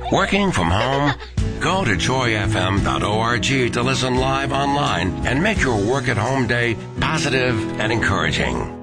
Working from home? Go to joyfm.org to listen live online and make your work at home day positive and encouraging.